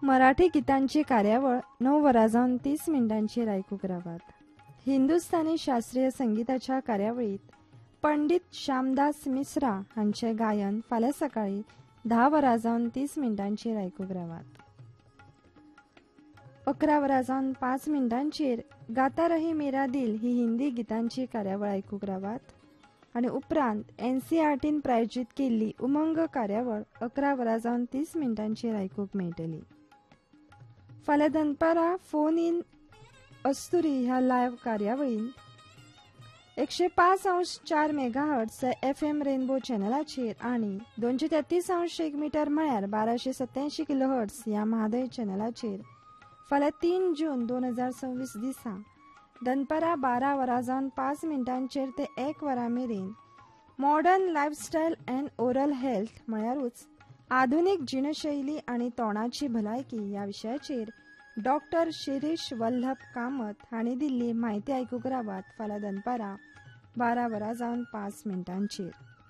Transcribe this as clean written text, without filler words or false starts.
मराठी गीतांची कार्यावळ 9 वरां जावन 30 मिनिटांचेर आयकूंक रावात. हिंदुस्थानी शास्त्रीय संगीताच्या कार्यावळीत पंडित श्यामदास मिश्रा हांचे गायन फाल्यां सकाळी 10 वरां जावन 30 मिनिटांचेर आयकूंक रावात. 11 वरां जावन 5 मिनिटांचेर गाता रही मेरा दिल ही हिंदी गीतांची कार्यावळ आयकूंक रावात. आणि उपरांत NCERTन प्रायोजीत केल्ली उमंग कार्यावळ 11 वरां जावन 30 मिनिटांचेर आयकूंक मेळटली. फाल्यां दनपारां फोन इन अस्तुरी ह्या लायव्ह कार्यावळीन 105.4 मेगाहर्ट्ज FM रेनबो चॅनलाचेर आणि 233.1 मीटर म्हळ्यार 1287 किलोहर्ट्ज ह्या महादय चॅनलाचेर फाल्यां 3 जून 2026 दिसा दनपारां 12 वरां जावन 5 मिनिटांचेर ते 1 वरां मेरेन modern lifestyle and oral health म्हळ्यारूच आधुनीक जिणशैली आणि तोंडाची भलायकी ह्या विशयाचेर डॉक्टर शिरीष वल्लभ कामत हांणी दिल्ली म्हायती आयकूंक रावात फाल्यां दनपारां 12 वरां जावन 5 मिनिटांचेर.